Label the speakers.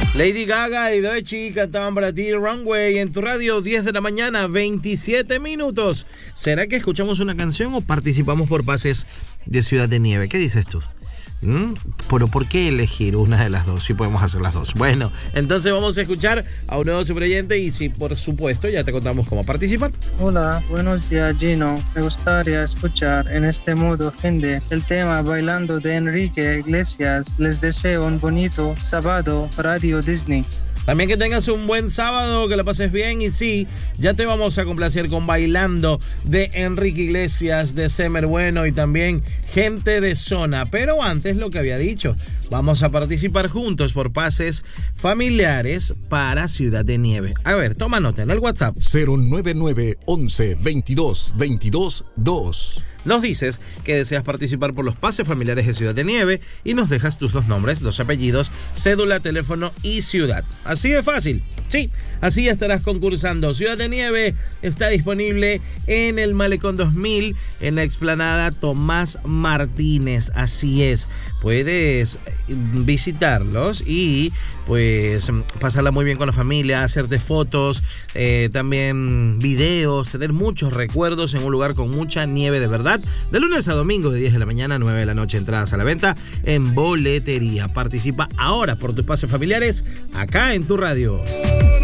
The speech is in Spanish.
Speaker 1: Lady Gaga y Doechii cantaban para ti Runway en tu radio, 10 de la mañana, 27 minutos. ¿Será que escuchamos una canción o participamos por pases de Ciudad de Nieve? ¿Qué dices tú? Pero ¿por qué elegir una de las dos si podemos hacer las dos? Bueno, entonces vamos a escuchar a un nuevo superoyente y si por supuesto ya te contamos cómo participar.
Speaker 2: Hola, buenos días Gino. Me gustaría escuchar en este modo gente el tema Bailando de Enrique Iglesias. Les deseo un bonito sábado Radio Disney.
Speaker 1: También que tengas un buen sábado, que lo pases bien y sí, ya te vamos a complacer con Bailando de Enrique Iglesias, de Semer Bueno y también Gente de Zona. Pero antes lo que había dicho, vamos a participar juntos por pases familiares para Ciudad de Nieve. A ver, toma nota en el WhatsApp.
Speaker 3: 099 11 22 22 2.
Speaker 1: Nos dices que deseas participar por los pases familiares de Ciudad de Nieve y nos dejas tus dos nombres, dos apellidos, cédula, teléfono y ciudad. Así de fácil. Sí, así estarás concursando. Ciudad de Nieve está disponible en el Malecón 2000, en la explanada Tomás Martínez. Así es. Puedes visitarlos y pues pasarla muy bien con la familia, hacerte fotos, también videos, tener muchos recuerdos en un lugar con mucha nieve de verdad. De lunes a domingo de 10 de la mañana a 9 de la noche, entradas a la venta en boletería. Participa ahora por tus pases familiares acá en tu radio.